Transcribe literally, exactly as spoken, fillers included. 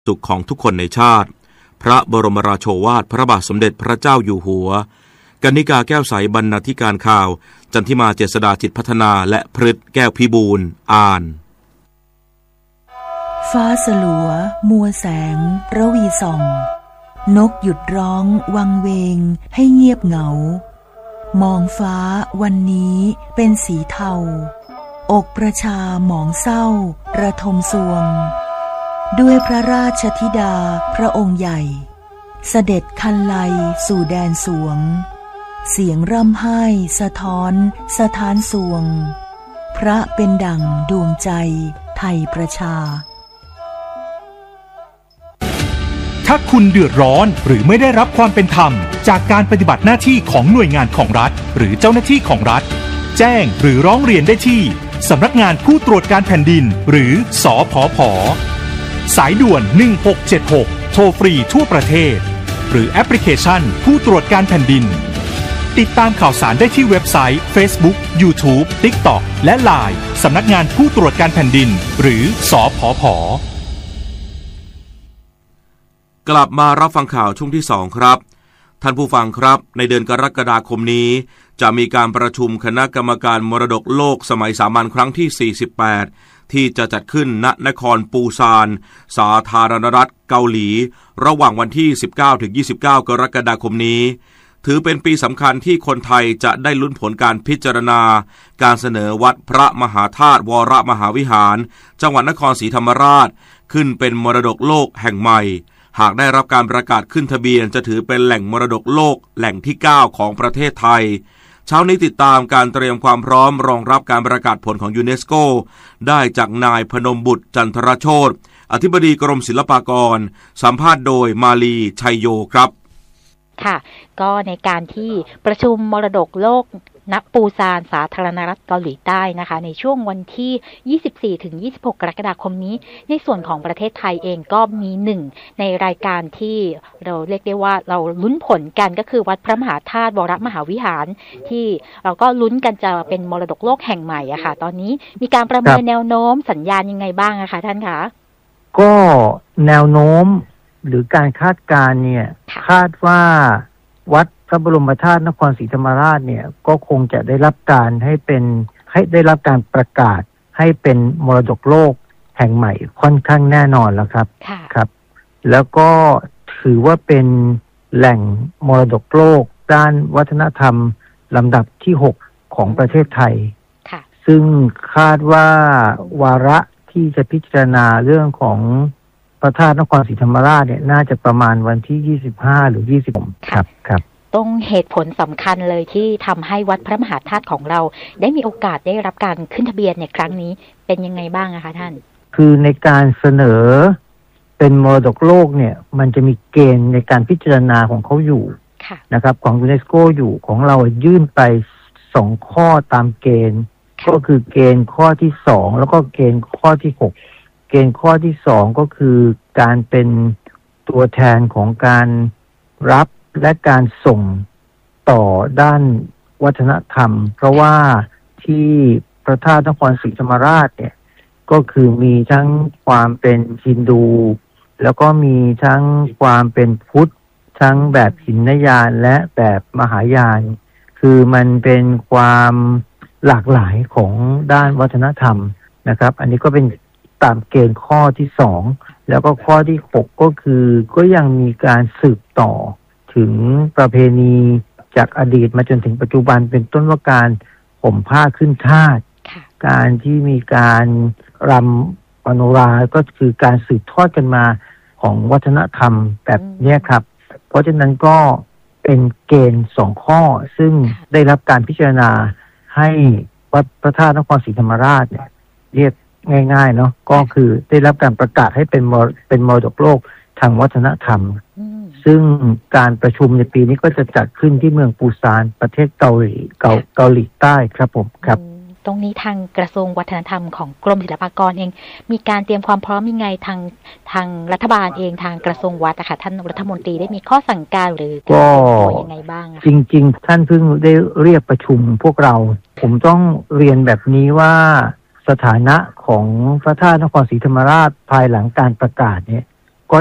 สุขของทุกคนในชาติพระบรมราโชวาทพระบาทสมเด็จพระเจ้าอยู่หัวกนิกาแก้วใสบรรณาธิการข่าวจันทิมาเจษฎาจิตพัฒนาและพฤทธิ์แก้วพิบูลอ่านฟ้าสลัวมัวแสงระวีส่องนกหยุดร้องวังเวงให้เงียบเหงามองฟ้าวันนี้เป็นสีเทาอกประชาหมองเศร้าระทมสวงด้วยพระราชธิดาพระองค์ใหญ่เสด็จคันไลสู่แดนสวงเสียงร่ำไห้สะท้อนสถานสวงพระเป็นดั่งดวงใจไทยประชาถ้าคุณเดือดร้อนหรือไม่ได้รับความเป็นธรรมจากการปฏิบัติหน้าที่ของหน่วยงานของรัฐหรือเจ้าหน้าที่ของรัฐแจ้งหรือร้องเรียนได้ที่สำนักงานผู้ตรวจการแผ่นดินหรือสผผ.สายด่วนหนึ่งหกเจ็ดหกโทรฟรีทั่วประเทศหรือแอปพลิเคชันผู้ตรวจการแผ่นดินติดตามข่าวสารได้ที่เว็บไซต์ Facebook YouTube TikTok และ ไลน์ สำนักงานผู้ตรวจการแผ่นดินหรือสผผ. กลับมารับฟังข่าวช่วงที่สองครับท่านผู้ฟังครับในเดือนกรกฎาคมนี้จะมีการประชุมคณะกรรมการมรดกโลกสมัยสามัญครั้งที่สี่สิบแปดที่จะจัดขึ้นณนครปูซานสาธารณรัฐเกาหลีระหว่างวันที่สิบเก้าถึงยี่สิบเก้ากรกฎาคมนี้ถือเป็นปีสำคัญที่คนไทยจะได้ลุ้นผลการพิจารณาการเสนอวัดพระมหาธาตุวรมหาวิหารจังหวัดนครศรีธรรมราชขึ้นเป็นมรดกโลกแห่งใหม่หากได้รับการประกาศขึ้นทะเบียนจะถือเป็นแหล่งมรดกโลกแหล่งที่เก้าของประเทศไทยเช้านี้ติดตามการเตรียมความพร้อมรองรับการประกาศผลของยูเนสโกได้จากนายพนมบุตรจันทรโชติอธิบดีกรมศิลปากรสัมภาษณ์โดยมาลีชัยโยครับค่ะก็ในการที่ประชุมมรดกโลกณปูซานสาธารณรัฐเกาหลีใต้นะคะในช่วงวันที่ยี่สิบสี่ถึงยี่สิบหกกรกฎาคมนี้ในส่วนของประเทศไทยเองก็มีหนึ่งในรายการที่เราเรียกได้ว่าเราลุ้นผลกันก็คือวัดพระมหาธาตุวรมหาวิหารที่เราก็ลุ้นกันจะเป็นมรดกโลกแห่งใหม่อะค่ะตอนนี้มีการประเมินแนวโน้มสัญญาณยังไงบ้างอะคะท่านคะก็แนวโน้มหรือการคาดการณ์เนี่ยคาดว่าวัดพระบรมธาตุนครศรีธรรมราชเนี่ยก็คงจะได้รับการให้เป็นให้ได้รับการประกาศให้เป็นมรดกโลกแห่งใหม่ค่อนข้างแน่นอนแล้วครับครับแล้วก็ถือว่าเป็นแหล่งมรดกโลกด้านวัฒนธรรมลำดับที่หกของประเทศไทยซึ่งคาดว่าวาระที่จะพิจารณาเรื่องของพระธาตุนครศรีธรรมราชเนี่ยน่าจะประมาณวันที่ยี่สิบห้าหรือยี่สิบครับครับตรงเหตุผลสำคัญเลยที่ทำให้วัดพระมหาธาตุของเราได้มีโอกาสได้รับการขึ้นทะเบียนในครั้งนี้เป็นยังไงบ้างนะคะท่านคือในการเสนอเป็นมรดกโลกเนี่ยมันจะมีเกณฑ์ในการพิจารณาของเขาอยู่นะครับของยูเนสโกอยู่ของเรายื่นไปสองข้อตามเกณฑ์ก็คือเกณฑ์ข้อที่สองแล้วก็เกณฑ์ข้อที่หกเกณฑ์ข้อที่สองก็คือการเป็นตัวแทนของการรับและการส่งต่อด้านวัฒนธรรมเพราะว่าที่พระธาตุนครศรีธรรมราชเนี่ยก็คือมีทั้งความเป็นฮินดูแล้วก็มีทั้งความเป็นพุทธทั้งแบบหินยานและแบบมหายานคือมันเป็นความหลากหลายของด้านวัฒนธรรมนะครับอันนี้ก็เป็นตามเกณฑ์ข้อที่สองแล้วก็ข้อที่หกก็คือก็ยังมีการสืบต่อถึงประเพณีจากอดีตมาจนถึงปัจจุบันเป็นต้นว่าการห่มผ้าขึ้นธาตุการที่มีการรำมโนราก็คือการสืบทอดกันมาของวัฒนธรรมแบบนี้ครับเพราะฉะนั้นก็เป็นเกณฑ์สองข้อซึ่งได้รับการพิจารณาให้วัดพระธาตุนครศรีธรรมราชเนี่ยเรียกง่ายๆเนาะก็คือได้รับการประกาศให้เป็นมรเป็นมรดกโลกทางวัฒนธรรมซึ่งการประชุมในปีนี้ก็จะจัดขึ้นที่เมืองปูซานประเทศเกาหลีเกาเกาหลีใต้ครับผมครับตรงนี้ทางกระทรวงวัฒนธรรมของกรมศิลปากรเองมีการเตรียมความพร้อมยังไงทางทางรัฐบาลเองทางกระทรวงวัฒน์นะคะท่านรัฐมนตรีได้มีข้อสั่งการหรือก็ยังไงบ้างจริงๆท่านเพิ่งได้เรียกประชุมพวกเราผมต้องเรียนแบบนี้ว่าสถานะของพระธาตุนครศรีธรรมราชภายหลังการประกาศเนี่ย